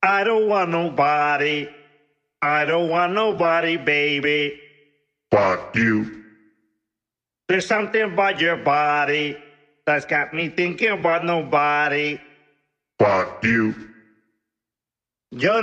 I don't want nobody. I don't want nobody, baby. Fuck you. There's something about your body that's got me thinking about nobody. Fuck you. Yo